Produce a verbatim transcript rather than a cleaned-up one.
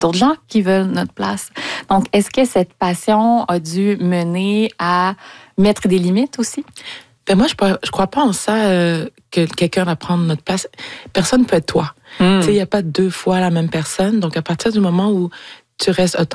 d'autres gens qui veulent notre place. Donc, est-ce que cette passion a dû mener à mettre des limites aussi? Ben moi, je ne crois pas en ça, euh, que quelqu'un va prendre notre place. Personne ne peut être toi. Mm. Tu sais, il n'y a pas deux fois la même personne. Donc, à partir du moment où tu restes